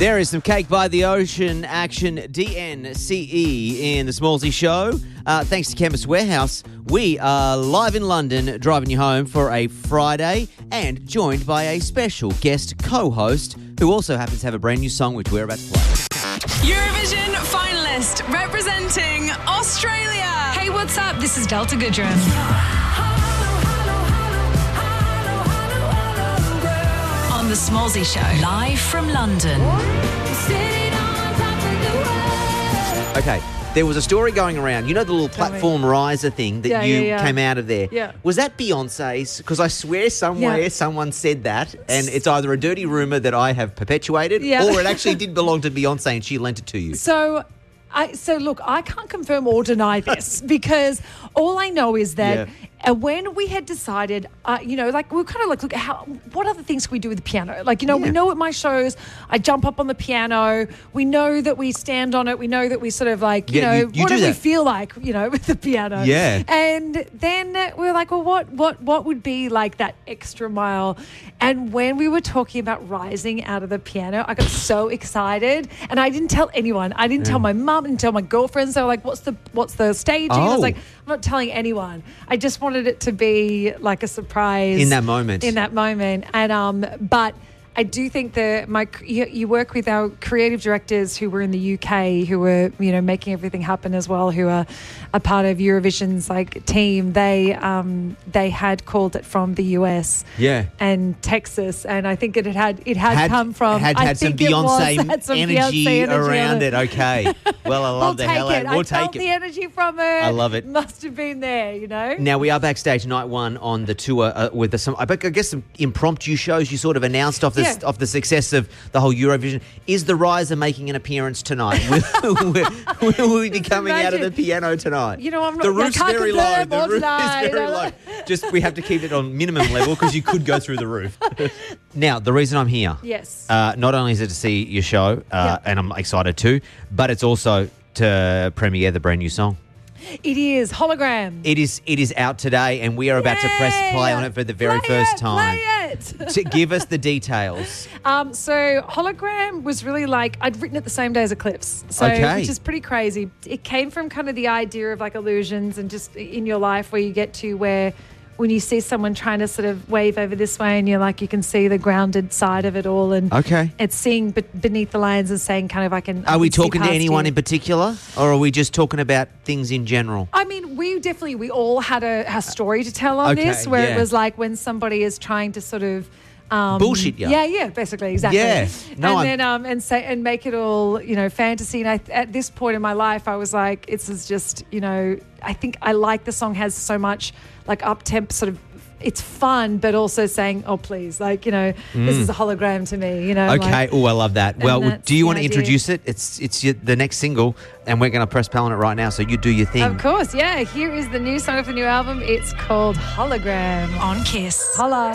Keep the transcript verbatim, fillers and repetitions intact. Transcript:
There is some Cake by the Ocean action, D N C E, in the Smallsy Show. Uh, thanks to Chemist Warehouse, we are live in London, driving you home for a Friday, and joined by a special guest co-host who also happens to have a brand new song which we're about to play. Eurovision finalist representing Australia. Hey, what's up? This is Delta Goodrem. On The Smallsy Show, live from London. Okay, there was a story going around. You know the little platform riser thing that Yeah, you yeah, yeah. came out of there? Yeah. Was that Beyonce's? Because I swear somewhere Yeah. someone said that, and it's either a dirty rumour that I have perpetuated, Yeah. or it actually did belong to Beyonce and she lent it to you. So, I so look, I can't confirm or deny this because all I know is that Yeah. uh, when we had decided, uh, you know, like we were kind of like, look, how what other things can we do with the piano? Like, you know, Yeah. we know at my shows, I jump up on the piano. We know that we stand on it. We know that we sort of like, you Yeah, know, you- you what do do we that. feel like, you know, with the piano? Yeah. And then we were like, well, what, what, what would be like that extra mile? And when we were talking about rising out of the piano, I got so excited, and I didn't tell anyone. I didn't tell my mum, didn't tell my girlfriends. They were like, "What's the what's the staging?" I Oh. was like, "I'm not telling anyone. I just wanted it to be like a surprise In that moment. In that moment, and um, but. I do think that my you, you work with our creative directors who were in the U K, who were you know making everything happen as well, who are a part of Eurovision's like team. They um they had called it from the U S Yeah. and Texas, and I think it had it had, Had, come from had, I had some think it was- Beyonce, had some energy, Beyonce energy around on it. Okay. Well, I love We'll the take hell out it. of it. We'll I take felt it. the energy from her. I love it. Must have been there, you know. Now, we are backstage night one on the tour uh, with the, some, I bet- I guess, some impromptu shows you sort of announced off the, Yeah. off the success of the whole Eurovision. Is the Riser making an appearance tonight? will, will, will we be coming out of the imagine. piano tonight? You know, I'm not- The I roof's can't very low. confirm The or roof deny, is very you know. low. Just, we have to keep it on minimum level because you could go through the roof. Now, the reason I'm here, Yes. uh, not only is it to see your show, uh, Yep. and I'm excited too, but it's also to premiere the brand new song. It is hologram. It is it is out today, and we are about to press play Yay! on it for the very Play first it, time. Play it. To give us the details. Um, so hologram was really like I'd written it the same day as Eclipse, so Okay. which is pretty crazy. It came from kind of the idea of like illusions and just in your life where you get to where when you see someone trying to sort of wave over this way and you're like you can see the grounded side of it all, and Okay. it's seeing be- beneath the lines and saying kind of I can. I Are we can see talking to past anyone you. in particular, or are we just talking about things in general? I mean, we definitely, we all had a, a story to tell on Okay, this where yeah. it was like when somebody is trying to sort of... Um, Bullshit ya. Yeah, yeah, basically, exactly. Yeah. No, and I'm- then um, and say and make it all, you know, fantasy. And I, at this point in my life, I was like, it's is just, you know, I think I like the song has so much like up temp sort of. It's fun, but also saying, "Oh, please!" Like you know, this is a hologram to me. You know. Mm. Okay. Like, Oh, I love that. Well, that's do you the want to idea. introduce it? It's it's your, the next single, and we're going to press play on it right now. So you do your thing. of course, yeah. Here is the new song of the new album. It's called Hologram. On Kiss. Holla.